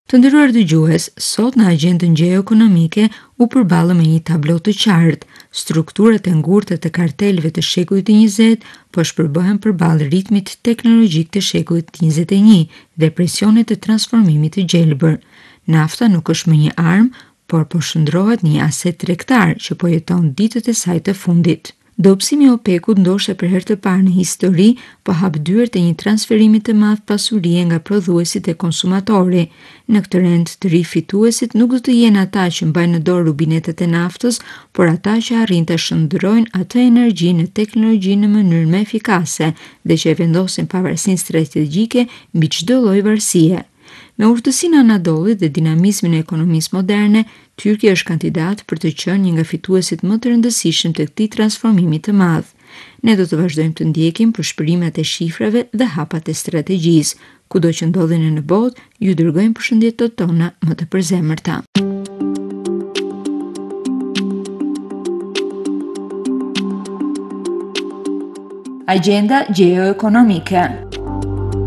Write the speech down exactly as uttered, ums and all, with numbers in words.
Të nderuar dëgjues, sot në agjendën gjeoekonomike u përballëm me një tablo të qartë. Strukturat e ngurtë të kartelëve të shekullit të njëzet po shpërbëhen përballë ritmit teknologjik të shekullit të njëzet e një dhe presionit të transformimit të gjelbër. Nafta nuk është më një armë, por po shndrohet një aset tregtar që po jeton ditët e saj të fundit. Dobësimi i OPEC-ut ndoshta për herë të parë në histori po hap dyert e një transferimi të madh pasurie nga prodhuesit e konsumatori. Në këtë rend të ri fituesit nuk do të jenë ata që mbajnë në dorë rubinetet e naftës, por ata që arrin të shndrojnë atë energji në teknologji në mënyrë më efikase dhe që e vendosin pavarësinë strategjike mbi çdo lloj varësie. Me urtësinë anadollit dhe dinamizmin e ekonomisë moderne, Tyrkia është kandidat për të qenë një nga fituesit më të rëndësishëm të këtij transformimi të madh. Ne do të vazhdojmë të ndjekim përshpërimet e shifrave dhe hapat e strategjisë. Kudo që ndodheni në botë, ju dërgojmë përshëndetjet tona më të përzemërta. Agjenda gjeoekonomike.